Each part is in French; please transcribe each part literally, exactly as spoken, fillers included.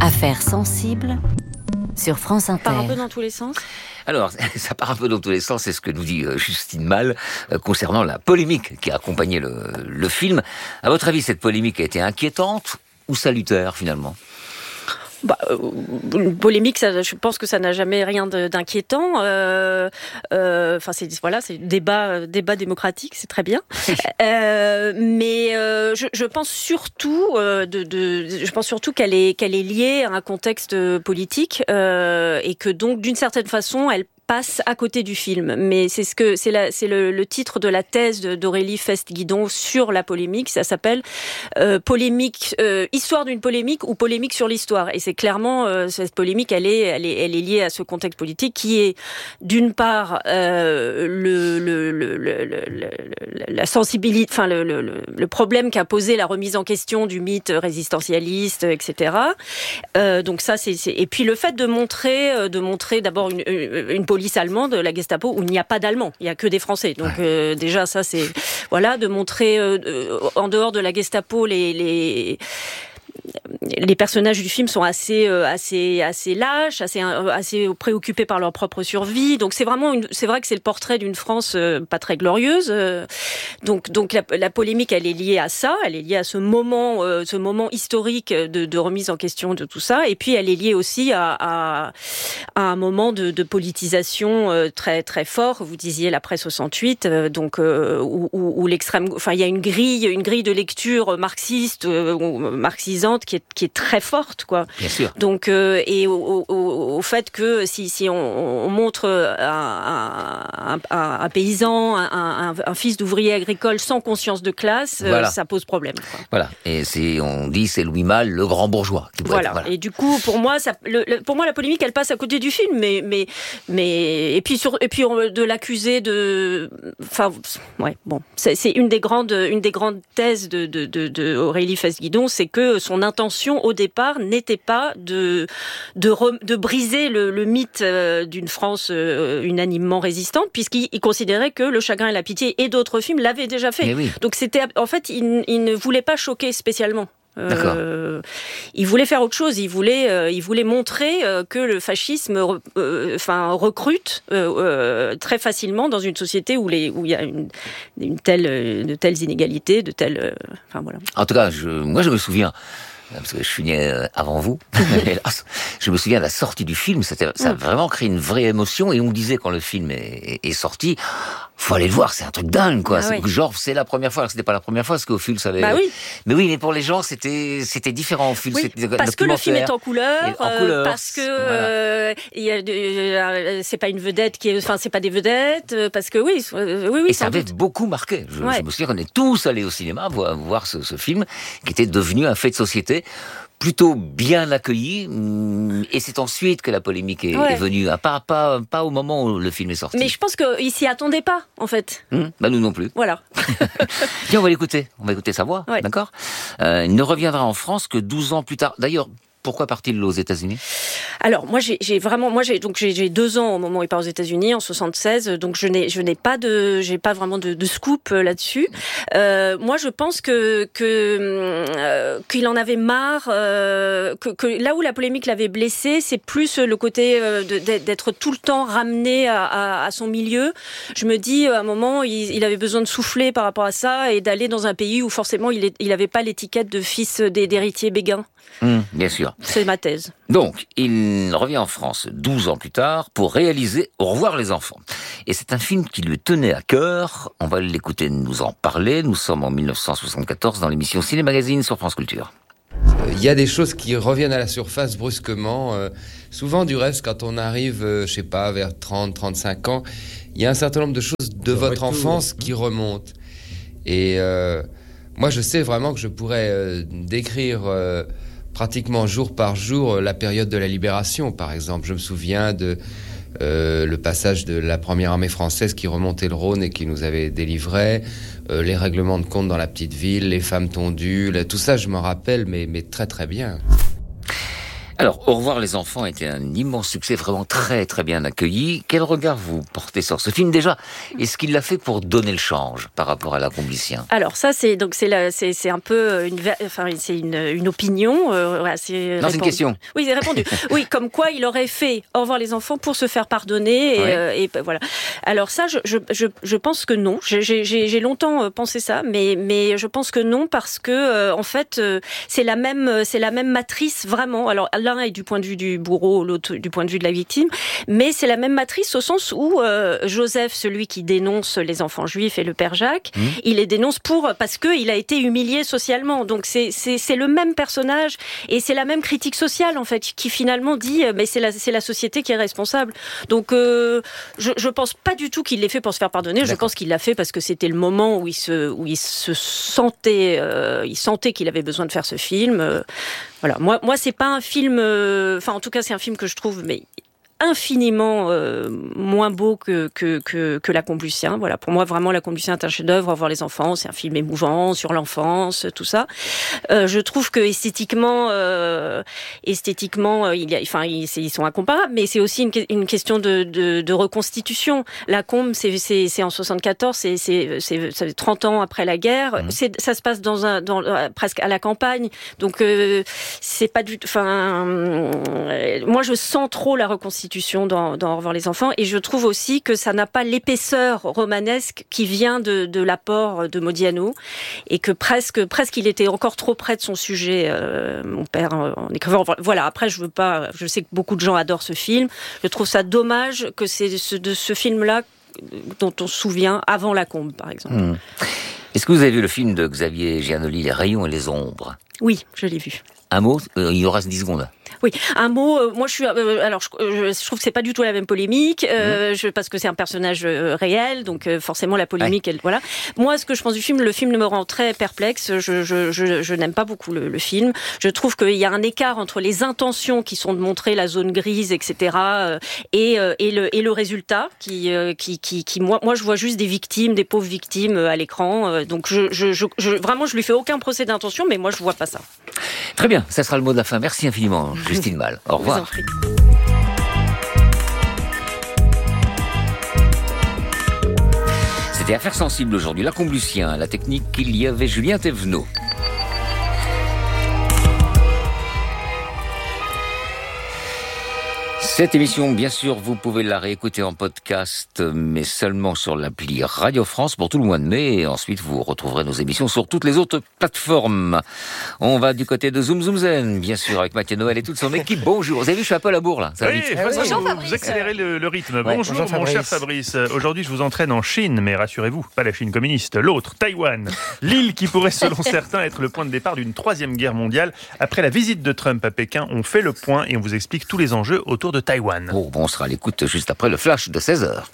Affaires sensibles sur France Inter. Part un peu dans tous les sens. Alors, ça part un peu dans tous les sens, c'est ce que nous dit Justine Malle euh, concernant la polémique qui a accompagné le, le film. À votre avis, cette polémique a été inquiétante ou salutaire finalement ? Bah, euh, une polémique, ça, je pense que ça n'a jamais rien de, d'inquiétant. Euh, euh, enfin, c'est voilà, c'est débat, débat démocratique, c'est très bien. euh, mais euh, je, je pense surtout, euh, de, de, je pense surtout qu'elle est, qu'elle est liée à un contexte politique euh, et que donc, d'une certaine façon, elle passe à côté du film, mais c'est ce que c'est la c'est le, le titre de la thèse de, d'Aurélie Fest-Guidon sur la polémique. Ça s'appelle euh, polémique, euh, histoire d'une polémique ou polémique sur l'histoire. Et c'est clairement euh, cette polémique, elle est elle est elle est liée à ce contexte politique qui est d'une part euh, le, le, le, le, le, le la sensibilité, enfin le, le le problème qu'a posé la remise en question du mythe résistentialiste, et cetera. Euh, donc ça c'est, c'est et puis le fait de montrer de montrer d'abord une une, une police allemande, la Gestapo, où il n'y a pas d'Allemands, il n'y a que des Français. Donc euh, déjà, ça, c'est... Voilà, de montrer, euh, en dehors de la Gestapo, les... les les personnages du film sont assez euh, assez assez lâches, assez assez préoccupés par leur propre survie. Donc c'est vraiment une, c'est vrai que c'est le portrait d'une France euh, pas très glorieuse. Euh, donc donc la, la polémique, elle est liée à ça, elle est liée à ce moment euh, ce moment historique de, de remise en question de tout ça. Et puis elle est liée aussi à à, à un moment de, de politisation euh, très très fort. Vous disiez la presse soixante-huit, euh, donc euh, où, où, où l'extrême, enfin il y a une grille une grille de lecture marxiste euh, marxisante qui est qui est très forte, quoi. Bien sûr. Donc euh, et au, au, au fait que si si on, on montre un, un, un, un paysan, un, un, un fils d'ouvrier agricole sans conscience de classe, voilà. euh, ça pose problème, quoi. Voilà. Et c'est on dit c'est Louis Malle, le grand bourgeois. Qui voilà. Être, voilà. Et du coup, pour moi, ça, le, le, pour moi, la polémique, elle passe à côté du film, mais mais mais et puis sur et puis on, de l'accuser de, enfin ouais, bon, c'est, c'est une des grandes une des grandes thèses de de de, de Aurélie Fest-Guidon, c'est que son intention au départ n'était pas de de, re, de briser le, le mythe euh, d'une France euh, unanimement résistante, puisqu'il il considérait que Le Chagrin et la Pitié et d'autres films l'avaient déjà fait. Oui. Donc c'était, en fait, il, il ne voulait pas choquer spécialement. Euh, il voulait faire autre chose. Il voulait, euh, il voulait montrer euh, que le fascisme, euh, enfin, recrute euh, euh, très facilement dans une société où les, où il y a une, une telle, de telles inégalités, de telles, euh, enfin voilà. En tout cas, je, moi, je me souviens. Parce que je suis né avant vous, hélas. Je me souviens de la sortie du film, c'était, ça a vraiment créé une vraie émotion, et on me disait quand le film est, est sorti, faut aller le voir, c'est un truc dingue, quoi. Ah c'est, oui. Genre, c'est la première fois, alors que c'était pas la première fois, parce qu'au film, ça avait... Bah oui. Mais oui, mais pour les gens, c'était, c'était différent au film. Oui, c'était parce que le film est en couleur, en couleur euh, parce que, euh, y a de, euh, c'est pas une vedette qui est, enfin, c'est pas des vedettes, euh, parce que oui, euh, oui, oui. Et ça avait beaucoup marqué. Je, ouais. je me souviens qu'on est tous allés au cinéma voir, voir ce, ce film, qui était devenu un fait de société, plutôt bien accueilli, et c'est ensuite que la polémique est, ouais. est venue, pas, pas, pas au moment où le film est sorti. Mais je pense qu'ils s'y attendaient pas, en fait. Mmh, bah nous non plus. Voilà. Tiens, on va l'écouter, on va écouter sa voix, ouais. D'accord euh, Il ne reviendra en France que douze ans plus tard. D'ailleurs, pourquoi part-il aux États-Unis ? Alors moi j'ai, j'ai vraiment moi j'ai donc j'ai, j'ai deux ans au moment où il part aux États-Unis en soixante-seize, donc je n'ai je n'ai pas de j'ai pas vraiment de, de scoop là-dessus. Euh, moi je pense que que euh, qu'il en avait marre, euh, que, que là où la polémique l'avait blessé, c'est plus le côté euh, de, d'être tout le temps ramené à, à, à son milieu. Je me dis à un moment il, il avait besoin de souffler par rapport à ça et d'aller dans un pays où forcément il est, il avait pas l'étiquette de fils d'héritier béguin. Mmh, bien sûr. C'est ma thèse. Donc, il revient en France douze ans plus tard pour réaliser Au revoir les enfants. Et c'est un film qui lui tenait à cœur. On va l'écouter nous en parler. Nous sommes en dix-neuf cent soixante-quatorze dans l'émission Ciné Magazine sur France Culture. Il y a des choses qui reviennent à la surface brusquement. Euh, souvent, du reste, quand on arrive, euh, je sais pas, vers trente, trente-cinq ans, il y a un certain nombre de choses de votre retour. enfance qui remontent. Et euh, moi, je sais vraiment que je pourrais euh, décrire... Euh, pratiquement jour par jour la période de la Libération, par exemple. Je me souviens de euh, le passage de la première armée française qui remontait le Rhône et qui nous avait délivré, euh, les règlements de compte dans la petite ville, les femmes tondues, là, tout ça je m'en rappelle, mais, mais très très bien. Alors, Au revoir les enfants a été un immense succès, vraiment très très bien accueilli. Quel regard vous portez sur ce film déjà? Est-ce qu'il l'a fait pour donner le change par rapport à La Combe-Lucien? Alors ça, c'est donc c'est la, c'est c'est un peu une, enfin c'est une, une opinion. Euh, voilà, c'est non, c'est une question. Oui, c'est répondu. Oui, comme quoi il aurait fait Au revoir les enfants pour se faire pardonner et, oui. euh, et voilà. Alors ça, je je je, je pense que non. J'ai j'ai j'ai longtemps pensé ça, mais mais je pense que non parce que euh, en fait euh, c'est la même c'est la même matrice vraiment. Alors l'un est du point de vue du bourreau, l'autre du point de vue de la victime, mais c'est la même matrice au sens où euh, Joseph, celui qui dénonce les enfants juifs, et le père Jacques, mmh. il les dénonce pour parce que il a été humilié socialement. Donc c'est c'est c'est le même personnage et c'est la même critique sociale en fait qui finalement dit mais c'est la c'est la société qui est responsable. Donc euh, je je pense pas du tout qu'il l'ait fait pour se faire pardonner. D'accord. Je pense qu'il l'a fait parce que c'était le moment où il se où il se sentait euh, il sentait qu'il avait besoin de faire ce film. Euh, voilà. Moi moi c'est pas un film. Euh, enfin en tout cas c'est un film que je trouve mais infiniment euh, moins beau que que que que La Combe-Lucien. Voilà, pour moi vraiment La Combe-Lucien est un chef-d'œuvre. Au revoir les enfants, c'est un film émouvant sur l'enfance, tout ça. Euh, je trouve que esthétiquement, euh, esthétiquement, il y a, enfin ils, ils sont incomparables, mais c'est aussi une, une question de, de de reconstitution. La Combe, c'est c'est c'est en soixante-quatorze, c'est c'est c'est, c'est trente ans après la guerre. Mmh. C'est ça se passe dans un dans euh, presque à la campagne, donc euh, c'est pas du, enfin euh, moi je sens trop la reconstitution Dans, dans Au revoir les enfants et je trouve aussi que ça n'a pas l'épaisseur romanesque qui vient de, de l'apport de Modiano et que presque presque il était encore trop près de son sujet euh, mon père en écrivant. Voilà, après je veux pas, je sais que beaucoup de gens adorent ce film, je trouve ça dommage que c'est ce, de ce film là dont on se souvient avant La Combe par exemple. Mmh. Est-ce que vous avez vu le film de Xavier Giannoli, Les rayons et les ombres? Oui, je l'ai vu. Un mot, euh, il y aura dix secondes. Oui, un mot. Euh, moi, je suis. Euh, alors, je, je trouve que c'est pas du tout la même polémique, euh, mmh. je, parce que c'est un personnage euh, réel, donc euh, forcément la polémique, ouais. elle, voilà. Moi, ce que je pense du film, le film me rend très perplexe. Je, je, je, je n'aime pas beaucoup le, le film. Je trouve qu'il y a un écart entre les intentions qui sont de montrer la zone grise, et cetera, euh, et, euh, et le et le résultat, qui, euh, qui, qui, qui, moi, moi, je vois juste des victimes, des pauvres victimes euh, à l'écran. Euh, donc, je, je, je, je, vraiment, je lui fais aucun procès d'intention, mais moi, je vois pas ça. Très bien, ça sera le mot de la fin. Merci infiniment, Justine Malle. Au revoir. C'était Affaires sensibles aujourd'hui. La Combe-Lucien, la technique, il y avait Julien Thévenot. Cette émission, bien sûr, vous pouvez la réécouter en podcast, mais seulement sur l'appli Radio France pour tout le mois de mai. Et ensuite, vous retrouverez nos émissions sur toutes les autres plateformes. On va du côté de Zoom Zoom Zen, bien sûr, avec Mathieu Noël et toute son équipe. Bonjour. Vous avez vu, je suis un peu à la bourre, là. Ça oui, vite. bonjour, vous, vous accélérez le, le rythme. Ouais, bonjour, bonjour mon cher Fabrice. Aujourd'hui, je vous entraîne en Chine, mais rassurez-vous, pas la Chine communiste, l'autre, Taïwan. L'île qui pourrait, selon certains, être le point de départ d'une troisième guerre mondiale. Après la visite de Trump à Pékin, on fait le point et on vous explique tous les enjeux autour de Taïwan. Oh, bon, on sera à l'écoute juste après le flash de seize heures.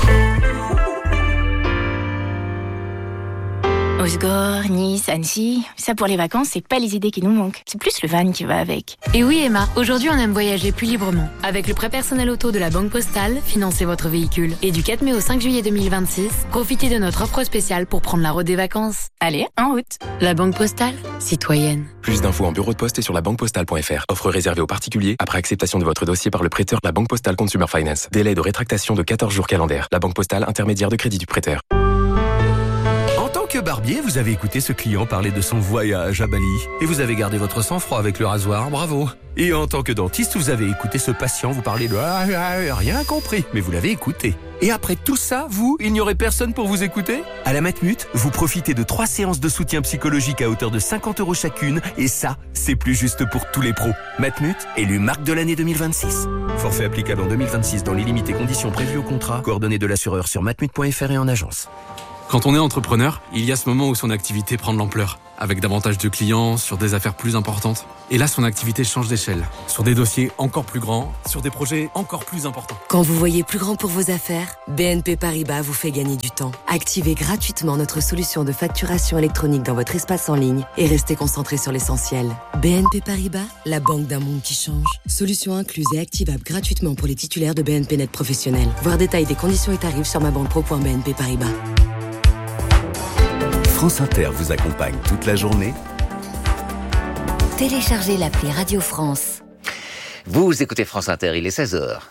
Osgore, Nice, Annecy, ça pour les vacances, c'est pas les idées qui nous manquent. C'est plus le van qui va avec. Et oui Emma, aujourd'hui on aime voyager plus librement. Avec le prêt personnel auto de la Banque Postale, financez votre véhicule. Et du quatre mai au cinq juillet deux mille vingt-six, profitez de notre offre spéciale pour prendre la route des vacances. Allez, en route. La Banque Postale, citoyenne. Plus d'infos en bureau de poste et sur la banque postale point f r. Offre réservée aux particuliers après acceptation de votre dossier par le prêteur La Banque Postale Consumer Finance. Délai de rétractation de quatorze jours calendaires. La Banque Postale, intermédiaire de crédit du prêteur. Que barbier, vous avez écouté ce client parler de son voyage à Bali et vous avez gardé votre sang-froid avec le rasoir, bravo. Et en tant que dentiste, vous avez écouté ce patient vous parler de ah, ah, rien compris, mais vous l'avez écouté. Et après tout ça, vous, il n'y aurait personne pour vous écouter? À la Matmut, vous profitez de trois séances de soutien psychologique à hauteur de cinquante euros chacune et ça, c'est plus juste pour tous les pros. Matmut, élu marque de l'année deux mille vingt-six. Forfait applicable en deux mille vingt-six dans les limites et conditions prévues au contrat. Coordonnées de l'assureur sur matmut point f r et en agence. Quand on est entrepreneur, il y a ce moment où son activité prend de l'ampleur, avec davantage de clients, sur des affaires plus importantes. Et là, son activité change d'échelle, sur des dossiers encore plus grands, sur des projets encore plus importants. Quand vous voyez plus grand pour vos affaires, B N P Paribas vous fait gagner du temps. Activez gratuitement notre solution de facturation électronique dans votre espace en ligne et restez concentré sur l'essentiel. B N P Paribas, la banque d'un monde qui change. Solution incluse et activable gratuitement pour les titulaires de B N P Net Professionnel. Voir détail des conditions et tarifs sur ma banque pro point b n p paribas. France Inter vous accompagne toute la journée. Téléchargez l'appli Radio France. Vous écoutez France Inter, il est seize heures.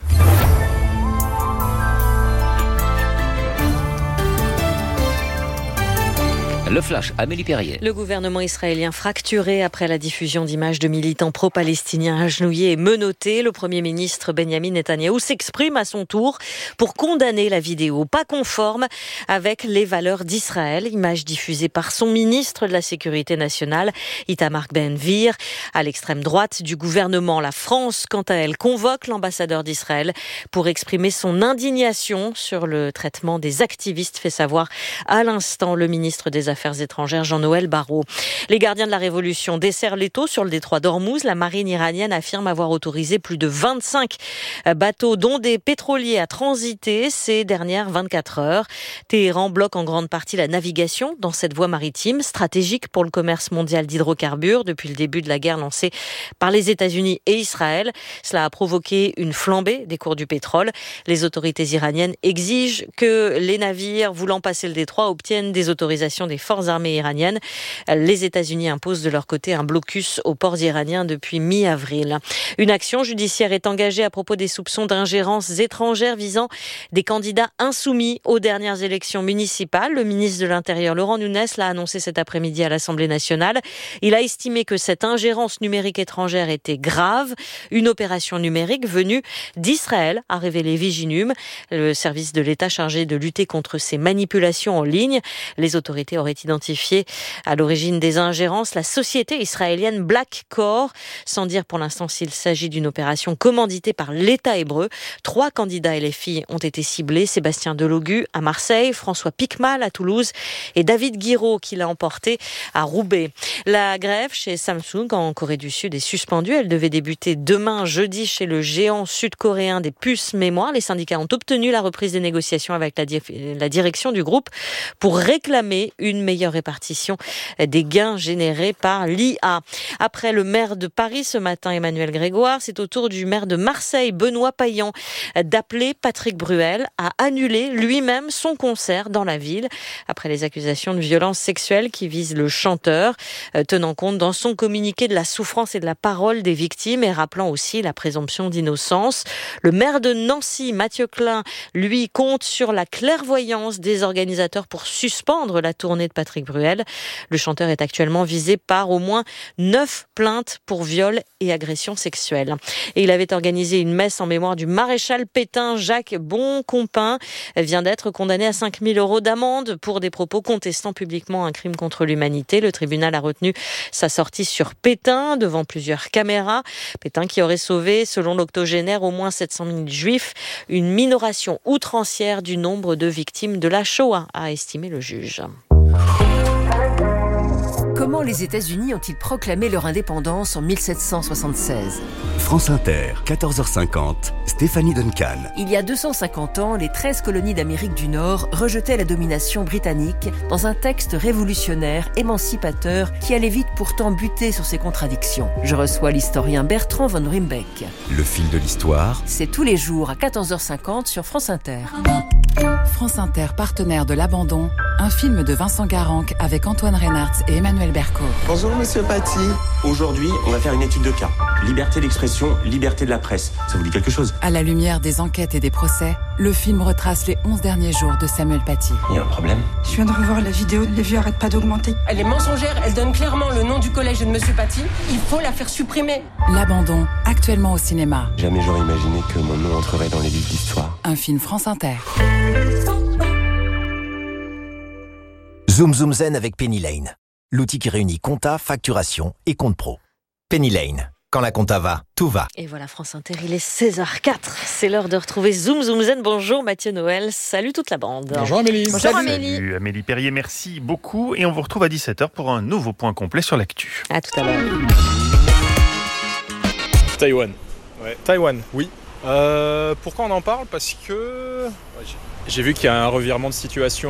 Le Flash, Amélie Perrier. Le gouvernement israélien fracturé après la diffusion d'images de militants pro-palestiniens agenouillés et menottés. Le Premier ministre Benjamin Netanyahou s'exprime à son tour pour condamner la vidéo, pas conforme avec les valeurs d'Israël. Image diffusée par son ministre de la Sécurité nationale, Itamar Ben-Gvir. À l'extrême droite du gouvernement, la France, quant à elle, convoque l'ambassadeur d'Israël pour exprimer son indignation sur le traitement des activistes, fait savoir à l'instant le ministre des Affaires étrangères Jean-Noël Barrot. Les gardiens de la Révolution desserrent l'étau sur le détroit d'Ormuz. La marine iranienne affirme avoir autorisé plus de vingt-cinq bateaux, dont des pétroliers, à transiter ces dernières vingt-quatre heures. Téhéran bloque en grande partie la navigation dans cette voie maritime, stratégique pour le commerce mondial d'hydrocarbures depuis le début de la guerre lancée par les États-Unis et Israël. Cela a provoqué une flambée des cours du pétrole. Les autorités iraniennes exigent que les navires voulant passer le détroit obtiennent des autorisations des forces armées iraniennes. Les États-Unis imposent de leur côté un blocus aux ports iraniens depuis mi-avril. Une action judiciaire est engagée à propos des soupçons d'ingérence étrangère visant des candidats insoumis aux dernières élections municipales. Le ministre de l'Intérieur, Laurent Nunez, l'a annoncé cet après-midi à l'Assemblée nationale. Il a estimé que cette ingérence numérique étrangère était grave. Une opération numérique venue d'Israël, a révélé Viginum, le service de l'État chargé de lutter contre ces manipulations en ligne. Les autorités auraient identifié à l'origine des ingérences la société israélienne Black Core, sans dire pour l'instant s'il s'agit d'une opération commanditée par l'État hébreu. Trois candidats L F I ont été ciblés, Sébastien Delogu à Marseille, François Picmal à Toulouse et David Guiraud qui l'a emporté à Roubaix. La grève chez Samsung en Corée du Sud est suspendue. Elle devait débuter demain jeudi chez le géant sud-coréen des puces mémoire. Les syndicats ont obtenu la reprise des négociations avec la, di- la direction du groupe pour réclamer une meilleure répartition des gains générés par l'I A. Après le maire de Paris ce matin, Emmanuel Grégoire, c'est au tour du maire de Marseille, Benoît Payan, d'appeler Patrick Bruel à annuler lui-même son concert dans la ville après les accusations de violences sexuelles qui visent le chanteur, tenant compte dans son communiqué de la souffrance et de la parole des victimes et rappelant aussi la présomption d'innocence. Le maire de Nancy, Mathieu Klein, lui compte sur la clairvoyance des organisateurs pour suspendre la tournée de Patrick Bruel. Le chanteur est actuellement visé par au moins neuf plaintes pour viol et agression sexuelle. Et il avait organisé une messe en mémoire du maréchal Pétain. Jacques Boncompin vient d'être condamné à cinq mille euros d'amende pour des propos contestant publiquement un crime contre l'humanité. Le tribunal a retenu sa sortie sur Pétain devant plusieurs caméras. Pétain qui aurait sauvé, selon l'octogénaire, au moins sept cent mille juifs, une minoration outrancière du nombre de victimes de la Shoah, a estimé le juge. Comment les États-Unis ont-ils proclamé leur indépendance en mille sept cent soixante-seize ? France Inter, quatorze heures cinquante, Stéphanie Duncan. Il y a deux cent cinquante ans, les treize colonies d'Amérique du Nord rejetaient la domination britannique dans un texte révolutionnaire, émancipateur, qui allait vite pourtant buter sur ses contradictions. Je reçois l'historien Bertrand von Rimbeck. Le fil de l'histoire, c'est tous les jours à quatorze heures cinquante sur France Inter. France Inter, partenaire de l'Abandon, un film de Vincent Garanc avec Antoine Reinhardt et Emmanuel Berco. Bonjour Monsieur Paty. Aujourd'hui, on va faire une étude de cas. Liberté d'expression, liberté de la presse. Ça vous dit quelque chose ? À la lumière des enquêtes et des procès, le film retrace les onze derniers jours de Samuel Paty. Il y a un problème ? Je viens de revoir la vidéo, les vues arrêtent pas d'augmenter. Elle est mensongère, elle donne clairement le nom du collège de Monsieur Paty. Il faut la faire supprimer. L'Abandon, actuellement au cinéma. Jamais j'aurais imaginé que mon nom entrerait dans les livres d'histoire. Un film France Inter. Zoom Zoom Zen avec Penny Lane. L'outil qui réunit compta, facturation et compte pro. Penny Lane. Quand la compta va, tout va. Et voilà France Inter, il est seize heures quatre. C'est l'heure de retrouver Zoom Zoom Zen. Bonjour Mathieu Noël, salut toute la bande. Bonjour Amélie. Bonjour salut. Amélie. Salut Amélie Perrier, merci beaucoup. Et on vous retrouve à dix-sept heures pour un nouveau point complet sur l'actu. À tout à l'heure. Taïwan. Ouais. Taïwan, oui. Euh, pourquoi on en parle ? Parce que j'ai vu qu'il y a un revirement de situation